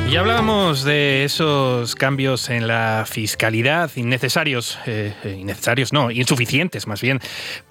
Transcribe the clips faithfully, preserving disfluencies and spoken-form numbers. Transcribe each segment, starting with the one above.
Ya hablábamos de esos cambios en la fiscalidad innecesarios, eh, innecesarios no, insuficientes más bien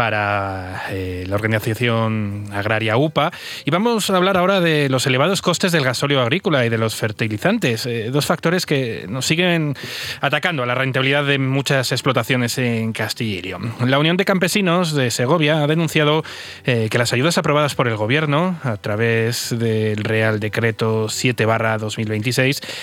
para eh, la organización agraria U P A. Y vamos a hablar ahora de los elevados costes del gasóleo agrícola y de los fertilizantes, eh, dos factores que nos siguen atacando a la rentabilidad de muchas explotaciones en Castilla y León. La Unión de Campesinos de Segovia ha denunciado eh, que las ayudas aprobadas por el Gobierno a través del Real Decreto siete barra dos mil veintiséis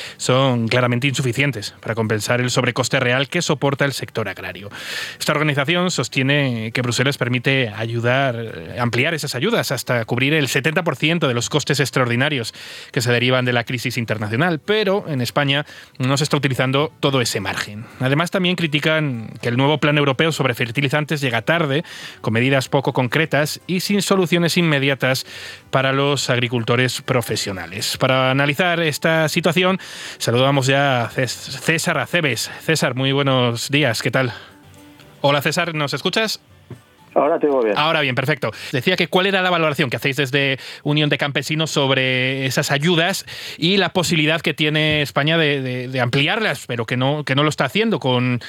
son claramente insuficientes para compensar el sobrecoste real que soporta el sector agrario. Esta organización sostiene que Bruselas permite ayudar, ampliar esas ayudas hasta cubrir el setenta por ciento de los costes extraordinarios que se derivan de la crisis internacional, pero en España no se está utilizando todo ese margen. Además, también critican que el nuevo plan europeo sobre fertilizantes llega tarde, con medidas poco concretas y sin soluciones inmediatas para los agricultores profesionales. Para analizar esta situación, saludamos ya a César Acebes. César, muy buenos días, ¿qué tal? Hola César, ¿nos escuchas? Ahora te oigo bien. Ahora bien, perfecto. Decía que cuál era la valoración que hacéis desde Unión de Campesinos sobre esas ayudas y la posibilidad que tiene España de, de, de ampliarlas, pero que no, que no lo está haciendo con,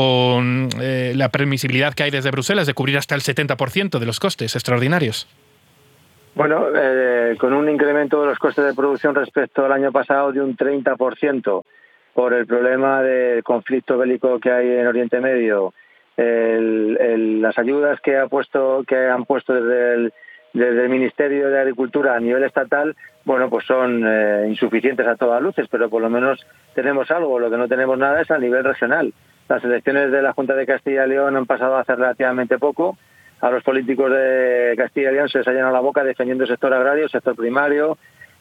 con eh, la permisibilidad que hay desde Bruselas de cubrir hasta el setenta por ciento de los costes extraordinarios. Bueno, eh, con un incremento de los costes de producción respecto al año pasado de un treinta por ciento por el problema del conflicto bélico que hay en Oriente Medio, el, el, las ayudas que ha puesto, que han puesto desde el, desde el Ministerio de Agricultura a nivel estatal, bueno, pues son eh, insuficientes a todas luces, pero por lo menos tenemos algo. Lo que no tenemos nada es a nivel regional. Las elecciones de la Junta de Castilla y León han pasado hace relativamente poco. A los políticos de Castilla y León se les ha llenado la boca defendiendo el sector agrario, el sector primario,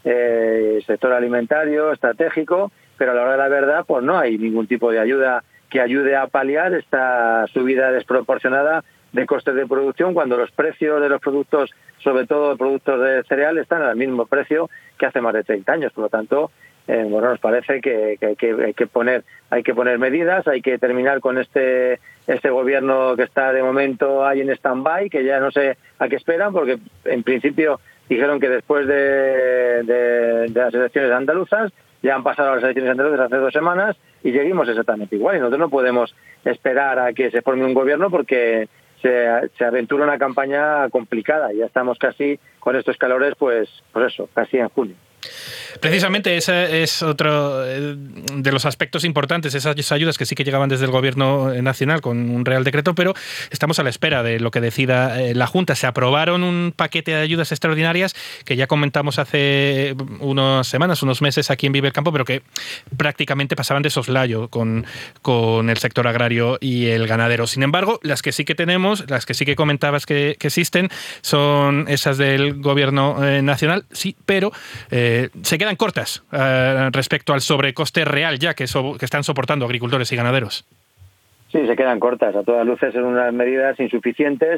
eh, el sector alimentario, estratégico, pero a la hora de la verdad pues no hay ningún tipo de ayuda que ayude a paliar esta subida desproporcionada de costes de producción cuando los precios de los productos, sobre todo productos de cereal, están al mismo precio que hace más de treinta años. Por lo tanto, eh, bueno, nos parece que, que, que hay que poner hay que poner medidas, hay que terminar con este este gobierno que está de momento ahí en stand-by, que ya no sé a qué esperan, porque en principio dijeron que después de, de, de las elecciones andaluzas, ya han pasado las elecciones andaluzas hace dos semanas y seguimos exactamente igual. Y nosotros no podemos esperar a que se forme un gobierno porque se, se aventura una campaña complicada. Ya estamos casi con estos calores, pues, pues eso, casi en junio. Precisamente ese es otro de los aspectos importantes, esas ayudas que sí que llegaban desde el Gobierno nacional con un Real Decreto, pero estamos a la espera de lo que decida la Junta. Se aprobaron un paquete de ayudas extraordinarias que ya comentamos hace unas semanas, unos meses aquí en Vive el Campo, pero que prácticamente pasaban de soslayo con, con el sector agrario y el ganadero. Sin embargo, las que sí que tenemos, las que sí que comentabas que, que existen, son esas del Gobierno eh, nacional, sí, pero eh, se quedan cortas eh, respecto al sobrecoste real ya que, so, que están soportando agricultores y ganaderos. Sí, se quedan cortas. A todas luces son unas medidas insuficientes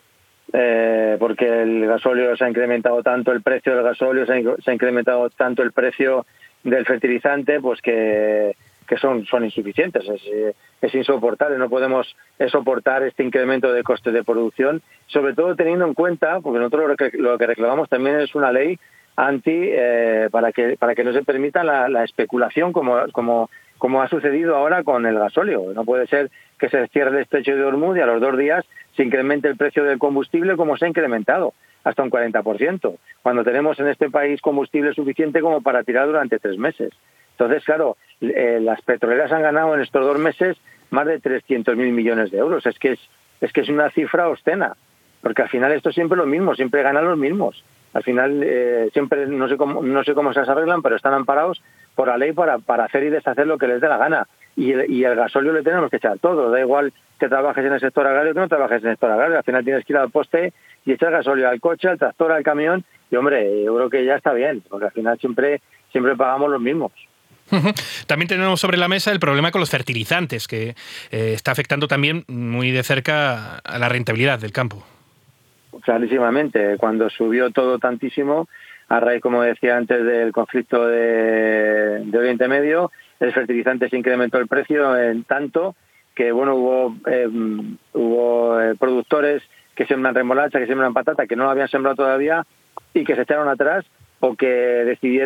eh, porque el gasóleo se ha incrementado tanto, el precio del gasóleo se ha, se ha incrementado tanto el precio del fertilizante, pues que, que son, son insuficientes. Es, es insoportable. No podemos soportar este incremento de costes de producción, sobre todo teniendo en cuenta, porque nosotros lo que, lo que reclamamos también es una ley anti eh, para que para que no se permita la, la especulación como como como ha sucedido ahora con el gasóleo. No puede ser que se cierre el estrecho de Hormuz y a los dos días se incremente el precio del combustible como se ha incrementado hasta un cuarenta por ciento, cuando tenemos en este país combustible suficiente como para tirar durante tres meses. Entonces, claro, eh, las petroleras han ganado en estos dos meses más de trescientos mil millones de euros. Es que es es que es una cifra obscena, porque al final esto es siempre lo mismo, siempre ganan los mismos. Al final eh, siempre no sé cómo no sé cómo se las arreglan, pero están amparados por la ley para para hacer y deshacer lo que les dé la gana. Y el, y el gasóleo le tenemos que echar todo. Da igual que trabajes en el sector agrario que no trabajes en el sector agrario. Al final tienes que ir al poste y echar gasóleo al coche, al tractor, al camión. Y hombre, yo creo que ya está bien, porque al final siempre siempre pagamos los mismos. También tenemos sobre la mesa el problema con los fertilizantes, que eh, está afectando también muy de cerca a la rentabilidad del campo. Clarísimamente, cuando subió todo tantísimo, a raíz, como decía antes, del conflicto de, de Oriente Medio, el fertilizante se incrementó el precio en tanto que bueno hubo eh, hubo eh, productores que siembran remolacha, que siembran patata, que no lo habían sembrado todavía y que se echaron atrás o que decidieron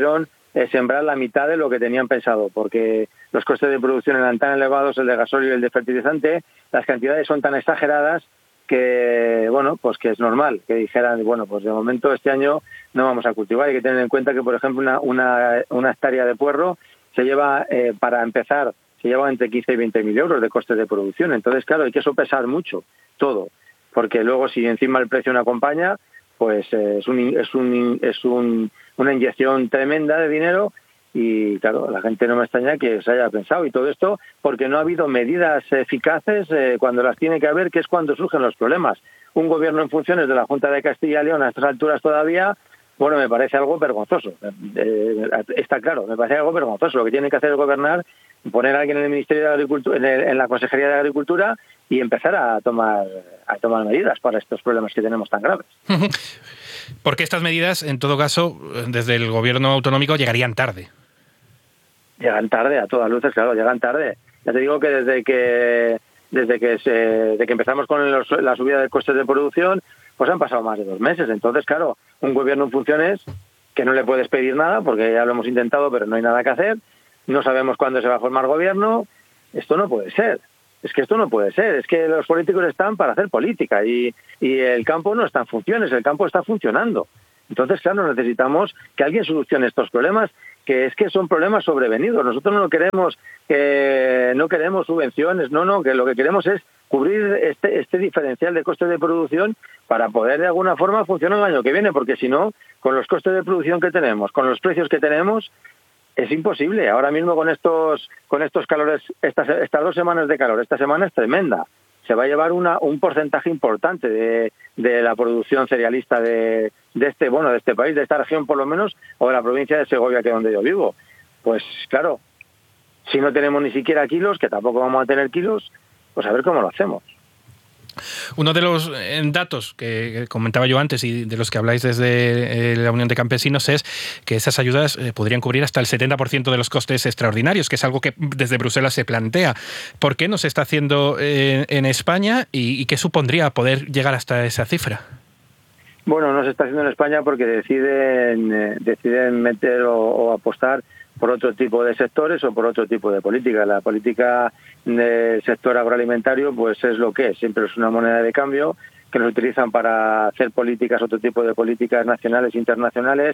eh, sembrar la mitad de lo que tenían pensado, porque los costes de producción eran tan elevados, el de gasóleo y el de fertilizante, las cantidades son tan exageradas que, bueno, pues que es normal que dijeran, bueno, pues de momento este año no vamos a cultivar. Hay que tener en cuenta que, por ejemplo, una, una, una hectárea de puerro se lleva, eh, para empezar, se lleva entre quince y veinte mil euros de costes de producción. Entonces, claro, hay que sopesar mucho todo, porque luego si encima el precio no acompaña, pues eh, es, un, es, un, es un, una inyección tremenda de dinero. Y claro, la gente no me extraña que se haya pensado, y todo esto porque no ha habido medidas eficaces eh, cuando las tiene que haber, que es cuando surgen los problemas. Un gobierno en funciones de la Junta de Castilla y León a estas alturas todavía, bueno, me parece algo vergonzoso. Eh, está claro, me parece algo vergonzoso. Lo que tiene que hacer es gobernar, poner a alguien en el Ministerio de Agricultura, en, el, en la Consejería de Agricultura, y empezar a tomar a tomar medidas para estos problemas que tenemos tan graves. Porque estas medidas, en todo caso, desde el gobierno autonómico llegarían tarde. Llegan tarde, a todas luces, claro, llegan tarde. Ya te digo que desde que desde que se, de que empezamos con los, la subida de costes de producción, pues han pasado más de dos meses. Entonces, claro, un gobierno en funciones que no le puedes pedir nada, porque ya lo hemos intentado, pero no hay nada que hacer. No sabemos cuándo se va a formar gobierno. Esto no puede ser. Es que esto no puede ser. Es que los políticos están para hacer política y, y el campo no está en funciones, el campo está funcionando. Entonces, claro, necesitamos que alguien solucione estos problemas, que es que son problemas sobrevenidos. Nosotros no queremos que no queremos subvenciones, no, no, que lo que queremos es cubrir este este diferencial de costes de producción para poder de alguna forma funcionar el año que viene, porque si no, con los costes de producción que tenemos, con los precios que tenemos, es imposible. Ahora mismo con estos con estos calores, estas estas dos semanas de calor, esta semana es tremenda. Se va a llevar una un porcentaje importante de, de la producción cerealista de, de este bueno de este país, de esta región por lo menos, o de la provincia de Segovia, que es donde yo vivo. Pues claro, si no tenemos ni siquiera kilos, que tampoco vamos a tener kilos, pues a ver cómo lo hacemos. Uno de los datos que comentaba yo antes y de los que habláis desde la Unión de Campesinos es que esas ayudas podrían cubrir hasta el setenta por ciento de los costes extraordinarios, que es algo que desde Bruselas se plantea. ¿Por qué no se está haciendo en España y qué supondría poder llegar hasta esa cifra? Bueno, no se está haciendo en España porque deciden, deciden meter o, o apostar por otro tipo de sectores o por otro tipo de política. La política del sector agroalimentario pues es lo que es, siempre es una moneda de cambio que nos utilizan para hacer políticas, otro tipo de políticas nacionales e internacionales,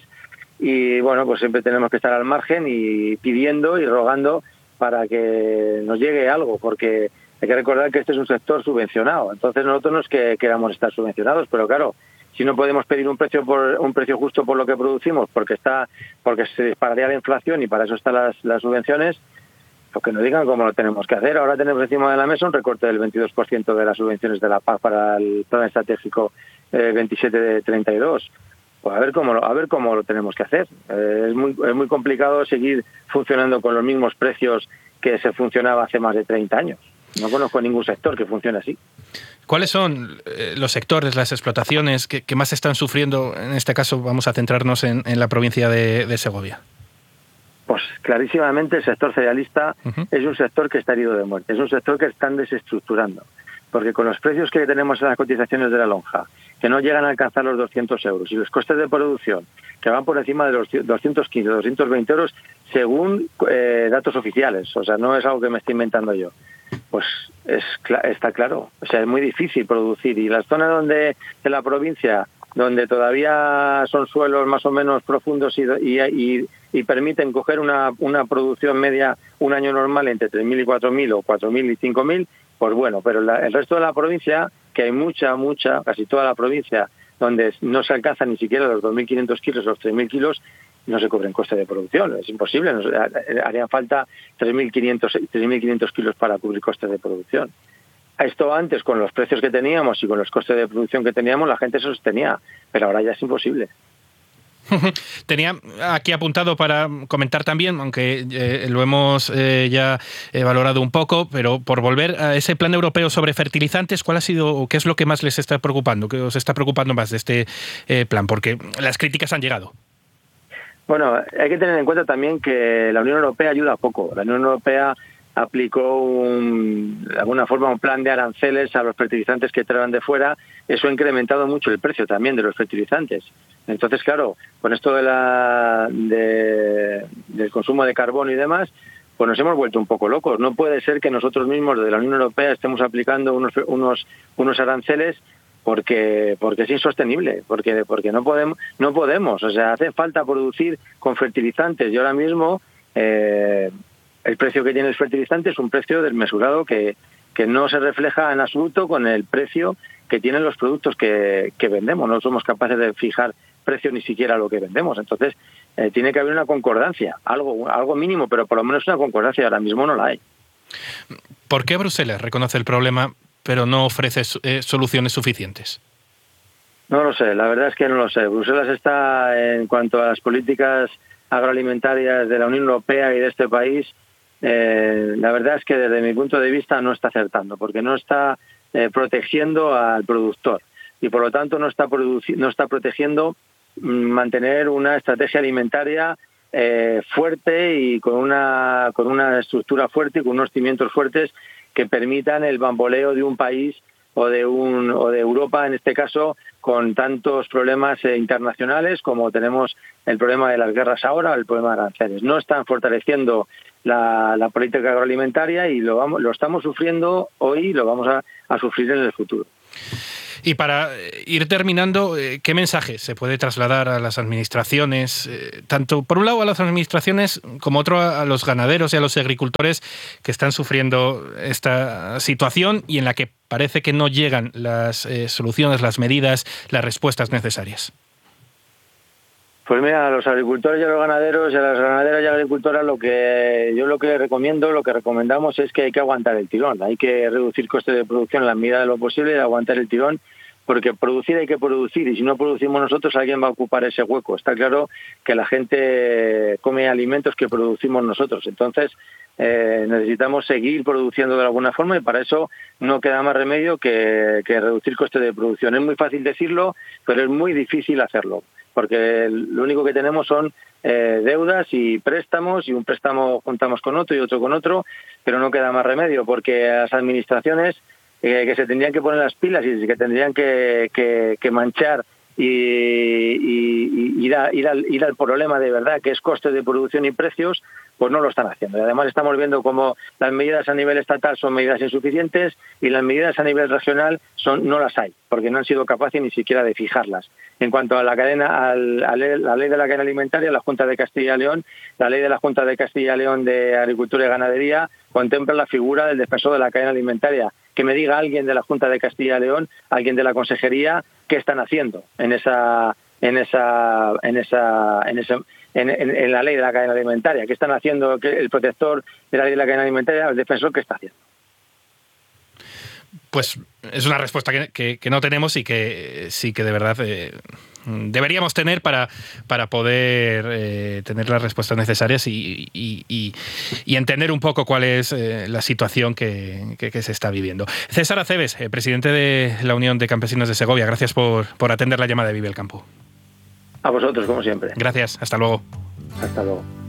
y bueno, pues siempre tenemos que estar al margen y pidiendo y rogando para que nos llegue algo, porque hay que recordar que este es un sector subvencionado. Entonces nosotros no es que queramos estar subvencionados, pero claro, si no podemos pedir un precio por un precio justo por lo que producimos, porque está porque se dispararía la inflación y para eso están las, las subvenciones, pues que nos digan cómo lo tenemos que hacer. Ahora tenemos encima de la mesa un recorte del veintidós por ciento de las subvenciones de la P A C para el plan estratégico eh, veintisiete de treinta y dos. Pues a ver cómo lo, a ver cómo lo tenemos que hacer. Eh, es muy es muy complicado seguir funcionando con los mismos precios que se funcionaba hace más de treinta años. No conozco ningún sector que funcione así. ¿Cuáles son los sectores, las explotaciones que, que más están sufriendo? En este caso vamos a centrarnos en, en la provincia de, de Segovia. Pues clarísimamente el sector cerealista uh-huh. es un sector que está herido de muerte, es un sector que están desestructurando, porque con los precios que tenemos en las cotizaciones de la lonja, que no llegan a alcanzar los doscientos euros, y los costes de producción que van por encima de los doscientos quince, doscientos veinte euros, según eh, datos oficiales, o sea, no es algo que me estoy inventando yo, pues es está claro, o sea, es muy difícil producir, y las zonas donde de la provincia donde todavía son suelos más o menos profundos y, y, y, y permiten coger una, una producción media un año normal entre tres mil y cuatro mil o cuatro mil y cinco mil, pues bueno, pero la, el resto de la provincia, que hay mucha, mucha, casi toda la provincia, donde no se alcanzan ni siquiera los dos mil quinientos kilos o los tres mil kilos, no se cubren costes de producción, es imposible, nos, harían falta tres mil quinientos kilos para cubrir costes de producción. Esto antes, con los precios que teníamos y con los costes de producción que teníamos, la gente se sostenía, pero ahora ya es imposible. Tenía aquí apuntado para comentar también, aunque eh, lo hemos eh, ya eh, valorado un poco, pero por volver a ese plan europeo sobre fertilizantes, ¿cuál ha sido o qué es lo que más les está preocupando, qué os está preocupando más de este eh, plan? Porque las críticas han llegado. Bueno, hay que tener en cuenta también que la Unión Europea ayuda poco. La Unión Europea aplicó un, de alguna forma un plan de aranceles a los fertilizantes que traen de fuera. Eso ha incrementado mucho el precio también de los fertilizantes. Entonces, claro, con esto de la de, el consumo de carbono y demás, pues nos hemos vuelto un poco locos. No puede ser que nosotros mismos de la Unión Europea estemos aplicando unos unos unos aranceles porque porque es insostenible, porque porque no podemos no podemos, o sea, hace falta producir con fertilizantes y ahora mismo eh, el precio que tiene el fertilizante es un precio desmesurado que que no se refleja en absoluto con el precio que tienen los productos que, que vendemos. No somos capaces de fijar precio ni siquiera a lo que vendemos. Entonces, eh, tiene que haber una concordancia, algo algo mínimo, pero por lo menos una concordancia. Ahora mismo no la hay. ¿Por qué Bruselas reconoce el problema, pero no ofrece eh, soluciones suficientes? No lo sé, la verdad es que no lo sé. Bruselas está, en cuanto a las políticas agroalimentarias de la Unión Europea y de este país, eh, la verdad es que desde mi punto de vista no está acertando, porque no está eh, protegiendo al productor y por lo tanto no está, produci- no está protegiendo mm, mantener una estrategia alimentaria eh, fuerte y con una, con una estructura fuerte y con unos cimientos fuertes que permitan el bamboleo de un país o de un o de Europa, en este caso, con tantos problemas eh, internacionales como tenemos el problema de las guerras ahora, el problema de aranceles. No están fortaleciendo la, la política agroalimentaria y lo vamos lo estamos sufriendo hoy y lo vamos a, a sufrir en el futuro. Y para ir terminando, ¿qué mensaje se puede trasladar a las administraciones, tanto por un lado a las administraciones como otro a los ganaderos y a los agricultores que están sufriendo esta situación y en la que parece que no llegan las eh, soluciones, las medidas, las respuestas necesarias? Pues mira, a los agricultores y a los ganaderos y a las ganaderas y agricultoras lo que yo lo que recomiendo, lo que recomendamos es que hay que aguantar el tirón, hay que reducir costes de producción en la medida de lo posible y aguantar el tirón, porque producir hay que producir y si no producimos nosotros alguien va a ocupar ese hueco. Está claro que la gente come alimentos que producimos nosotros, entonces eh, necesitamos seguir produciendo de alguna forma y para eso no queda más remedio que, que reducir costes de producción. Es muy fácil decirlo, pero es muy difícil hacerlo, porque lo único que tenemos son eh, deudas y préstamos, y un préstamo juntamos con otro y otro con otro, pero no queda más remedio, porque las administraciones eh, que se tendrían que poner las pilas y que tendrían que, que, que manchar y, y, y ir, a, ir, al, ir al problema de verdad, que es coste de producción y precios, pues no lo están haciendo. Y además estamos viendo cómo las medidas a nivel estatal son medidas insuficientes y las medidas a nivel regional son no las hay, porque no han sido capaces ni siquiera de fijarlas. En cuanto a la cadena, al, a la ley de la cadena alimentaria, la Junta de Castilla y León, la ley de la Junta de Castilla y León de Agricultura y Ganadería contempla la figura del defensor de la cadena alimentaria. Que me diga alguien de la Junta de Castilla y León, alguien de la Consejería, qué están haciendo en esa, en esa, en esa, en esa En, en, en la ley de la cadena alimentaria. ¿Qué están haciendo que el protector de la ley de la cadena alimentaria, el defensor, qué está haciendo? Pues es una respuesta que, que, que no tenemos y que sí que de verdad eh, deberíamos tener para, para poder eh, tener las respuestas necesarias y, y, y, y entender un poco cuál es eh, la situación que, que, que se está viviendo. César Acebes, eh, presidente de la Unión de Campesinos de Segovia, gracias por, por atender la llamada de Vive el Campo. A vosotros, como siempre. Gracias, hasta luego. Hasta luego.